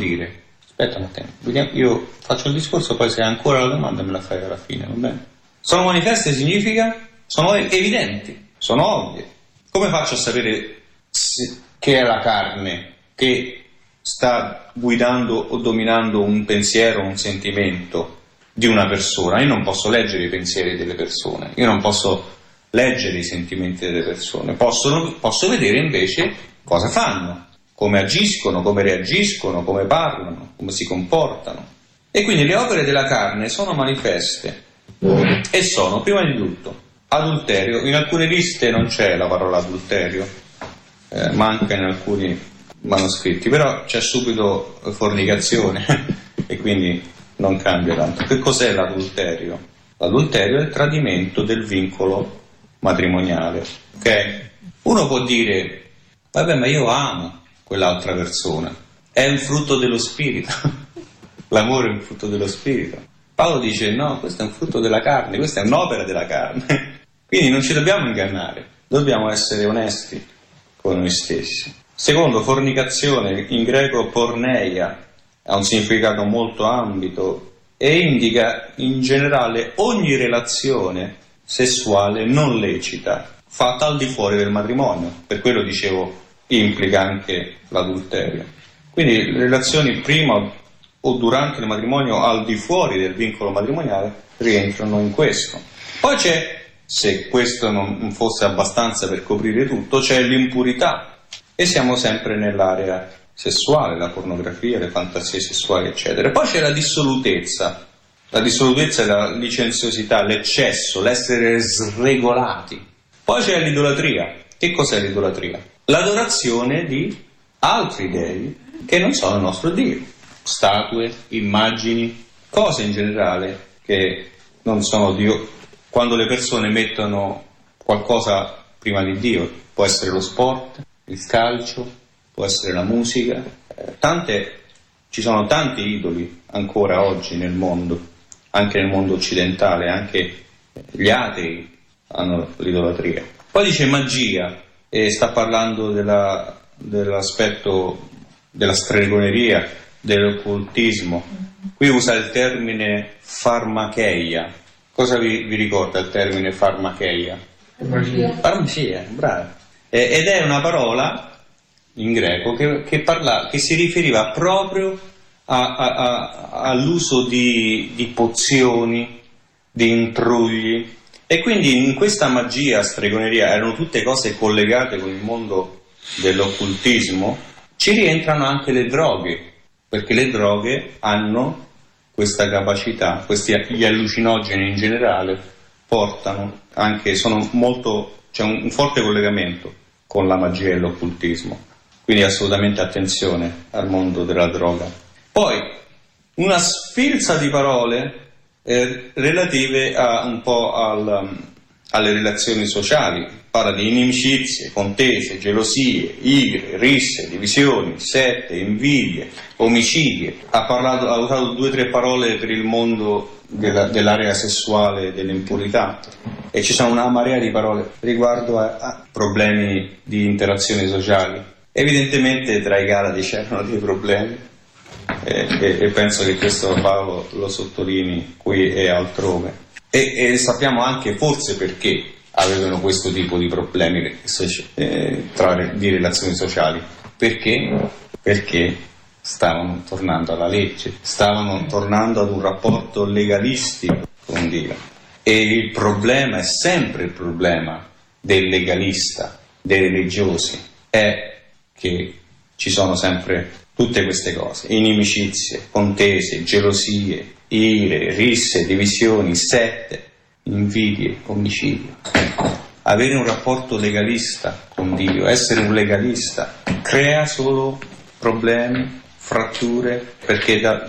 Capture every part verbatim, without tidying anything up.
dire? Aspetta un attimo, vediamo, io faccio il discorso, poi se hai ancora la domanda me la fai alla fine, va bene? Sono manifeste significa? Sono evidenti, sono ovvie. Come faccio a sapere se, che è la carne che sta guidando o dominando un pensiero, un sentimento di una persona? Io non posso leggere i pensieri delle persone, io non posso leggere i sentimenti delle persone, posso, posso vedere invece cosa fanno, come agiscono, come reagiscono, come parlano, come si comportano. E quindi le opere della carne sono manifeste e sono, prima di tutto, adulterio. In alcune liste non c'è la parola adulterio, eh, manca in alcuni manoscritti, però c'è subito fornicazione e quindi non cambia tanto. Che cos'è l'adulterio? L'adulterio è il tradimento del vincolo matrimoniale, ok? Uno può dire, vabbè, ma io amo quell'altra persona, è un frutto dello spirito. L'amore è un frutto dello spirito. Paolo dice no, questo è un frutto della carne, questa è un'opera della carne. Quindi non ci dobbiamo ingannare, dobbiamo essere onesti con noi stessi. Secondo, fornicazione, in greco porneia, ha un significato molto ambito e indica in generale ogni relazione sessuale non lecita fatta al di fuori del matrimonio. Per quello dicevo implica anche l'adulterio. Quindi le relazioni prima o durante il matrimonio al di fuori del vincolo matrimoniale rientrano in questo. Poi c'è, se questo non fosse abbastanza per coprire tutto, c'è l'impurità e siamo sempre nell'area sessuale, la pornografia, le fantasie sessuali, eccetera. Poi c'è la dissolutezza. La dissolutezza è la licenziosità, l'eccesso, l'essere sregolati. Poi c'è l'idolatria. Che cos'è l'idolatria? L'adorazione di altri dei che non sono il nostro Dio. Statue, immagini, cose in generale che non sono Dio. Quando le persone mettono qualcosa prima di Dio, può essere lo sport, il calcio, può essere la musica. Eh, tante, ci sono tanti idoli ancora oggi nel mondo, anche nel mondo occidentale, anche gli atei hanno l'idolatria. Poi dice magia, e sta parlando della, dell'aspetto della stregoneria, dell'occultismo. Qui usa il termine farmacheia. Cosa vi, vi ricorda il termine farmacheia? Magia. Farmacia, bravo. Eh, ed è una parola in greco che, che, parla, che si riferiva proprio a, a, a, all'uso di, di pozioni, di intrugli. E quindi in questa magia, stregoneria, erano tutte cose collegate con il mondo dell'occultismo. Ci rientrano anche le droghe, perché le droghe hanno questa capacità, questi gli allucinogeni in generale portano anche, sono molto, c'è un, un forte collegamento con la magia e l'occultismo, quindi assolutamente attenzione al mondo della droga. Poi una sfilza di parole eh, relative a un po' al, alle relazioni sociali. Parla di inimicizie, contese, gelosie, igre, risse, divisioni, sette, invidie, omicidi. Ha, parlato, ha usato due o tre parole per il mondo della, dell'area sessuale e dell'impurità. E ci sono una marea di parole riguardo a, a problemi di interazioni sociali. Evidentemente tra i Galati c'erano dei problemi e, e, e penso che questo Paolo lo sottolinei qui e altrove. E, e sappiamo anche forse perché avevano questo tipo di problemi eh, tra, di relazioni sociali. Perché? Perché stavano tornando alla legge, stavano tornando ad un rapporto legalistico con Dio. E il problema è sempre il problema del legalista, dei religiosi, è che ci sono sempre tutte queste cose: inimicizie, contese, gelosie, ire, risse, divisioni, sette, invidie, omicidio. Avere un rapporto legalista con Dio, essere un legalista, crea solo problemi, fratture, perché da...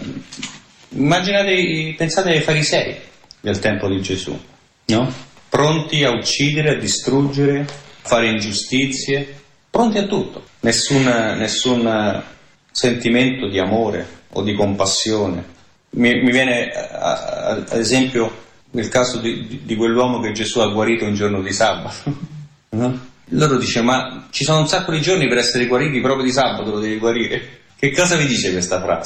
immaginate, pensate ai farisei del tempo di Gesù, no? Pronti a uccidere, a distruggere, fare ingiustizie, pronti a tutto, nessun, nessun sentimento di amore o di compassione. Mi, mi viene ad esempio nel caso di, di, di quell'uomo che Gesù ha guarito un giorno di sabato, no? Loro dice: ma ci sono un sacco di giorni per essere guariti, proprio di sabato lo devi guarire? Che cosa vi dice questa frase?